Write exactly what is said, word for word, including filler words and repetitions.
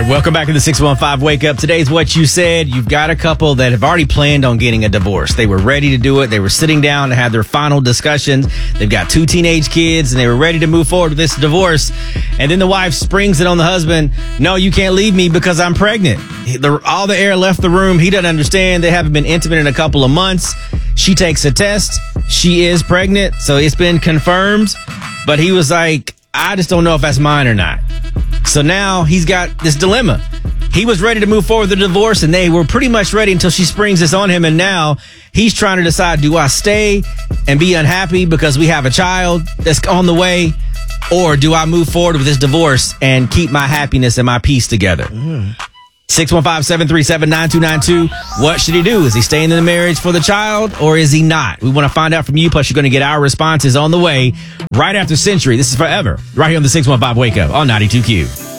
right, welcome back to the six one five Wake Up. Today's What You Said. You've got a couple that have already planned on getting a divorce. They were ready to do it. They were sitting down to have their final discussions. They've got two teenage kids, and they were ready to move forward with this divorce. And then the wife springs it on the husband. No, you can't leave me because I'm pregnant. The, all the air left the room. He doesn't understand. They haven't been intimate in a couple of months. She takes a test. She is pregnant, so it's been confirmed. But he was like, I just don't know if that's mine or not. So now he's got this dilemma. He was ready to move forward with the divorce, and they were pretty much ready until she springs this on him. And now he's trying to decide, do I stay and be unhappy because we have a child that's on the way? Or do I move forward with this divorce and keep my happiness and my peace together? Mm. six one five, seven three seven, nine two nine two. What should he do? Is he staying in the marriage for the child or is he not? We want to find out from you. Plus, you're going to get our responses on the way right after Century. This is Forever right here on the six one five Wake Up on ninety-two Q.